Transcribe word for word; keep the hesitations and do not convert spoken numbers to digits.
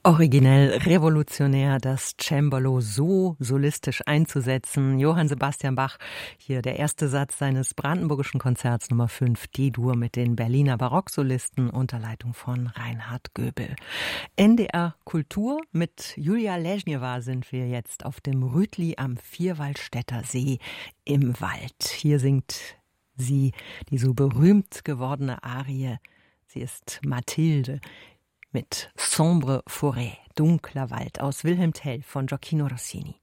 Originell, revolutionär, das Cembalo so solistisch einzusetzen. Johann Sebastian Bach, hier der erste Satz seines brandenburgischen Konzerts Nummer fünf, D-Dur mit den Berliner Barocksolisten unter Leitung von Reinhard Göbel. N D R Kultur mit Julia Leschnjewa sind wir jetzt auf dem Rütli am Vierwaldstätter See im Wald. Hier singt sie die so berühmt gewordene Arie. Sie ist Mathilde mit Sombre Forêt, dunkler Wald aus Wilhelm Tell von Gioacchino Rossini.